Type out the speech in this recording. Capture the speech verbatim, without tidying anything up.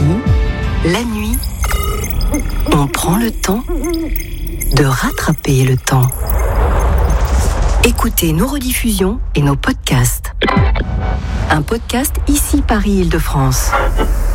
la nuit, on prend le temps de rattraper le temps. Écoutez nos rediffusions et nos podcasts. Un podcast ici Paris Île-de-France.